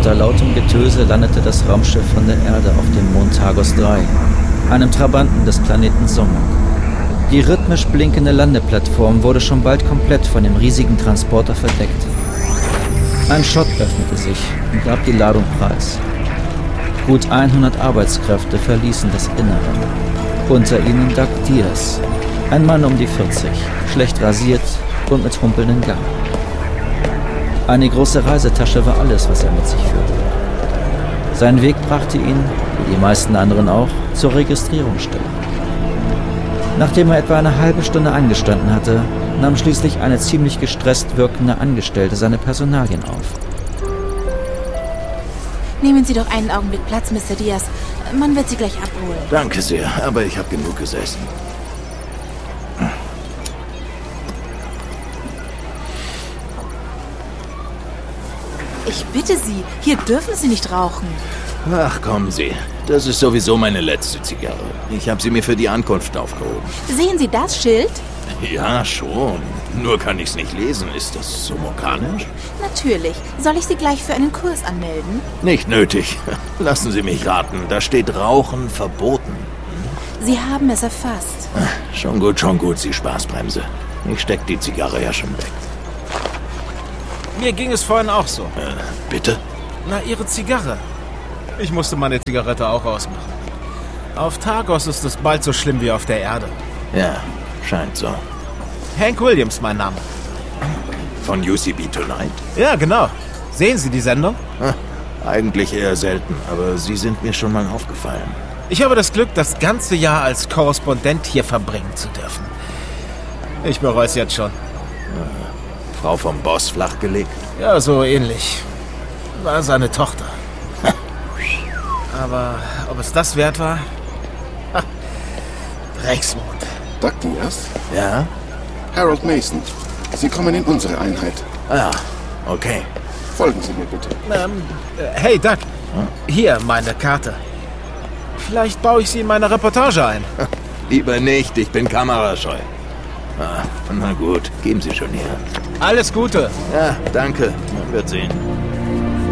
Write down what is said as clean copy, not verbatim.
Unter lautem Getöse landete das Raumschiff von der Erde auf dem Mond Tagos 3, einem Trabanten des Planeten Sommer. Die rhythmisch blinkende Landeplattform wurde schon bald komplett von dem riesigen Transporter verdeckt. Ein Schott öffnete sich und gab die Ladung preis. Gut 100 Arbeitskräfte verließen das Innere. Unter ihnen Doug Diaz, ein Mann um die 40, schlecht rasiert und mit humpelndem Gang. Eine große Reisetasche war alles, was er mit sich führte. Sein Weg brachte ihn, wie die meisten anderen auch, zur Registrierungsstelle. Nachdem er etwa eine halbe Stunde angestanden hatte, nahm schließlich eine ziemlich gestresst wirkende Angestellte seine Personalien auf. Nehmen Sie doch einen Augenblick Platz, Mr. Diaz. Man wird Sie gleich abholen. Danke sehr, aber ich habe genug gesessen. Ich bitte Sie, hier dürfen Sie nicht rauchen. Ach, kommen Sie. Das ist sowieso meine letzte Zigarre. Ich habe sie mir für die Ankunft aufgehoben. Sehen Sie das Schild? Ja, schon. Nur kann ich's nicht lesen. Ist das so mokanisch? Natürlich. Soll ich Sie gleich für einen Kurs anmelden? Nicht nötig. Lassen Sie mich raten. Da steht Rauchen verboten. Sie haben es erfasst. Schon gut, Sie Spaßbremse. Ich steck die Zigarre ja schon weg. Mir ging es vorhin auch so. Bitte? Na, Ihre Zigarre. Ich musste meine Zigarette auch ausmachen. Auf Tagos ist es bald so schlimm wie auf der Erde. Ja, scheint so. Hank Williams, mein Name. Von UCB Tonight? Ja, genau. Sehen Sie die Sendung? Eigentlich eher selten, aber Sie sind mir schon mal aufgefallen. Ich habe das Glück, das ganze Jahr als Korrespondent hier verbringen zu dürfen. Ich bereue es jetzt schon. Frau vom Boss flachgelegt? Ja, so ähnlich. War seine Tochter. Aber ob es das wert war? Drecksmond. Doug Diaz? Ja? Harold Mason. Sie kommen in unsere Einheit. Ja, okay. Folgen Sie mir bitte. Hey, Doug. Hier, meine Karte. Vielleicht baue ich sie in meine Reportage ein. Lieber nicht, ich bin kamerascheu. Na gut, geben Sie schon her. Alles Gute. Ja, danke. Man wird sehen.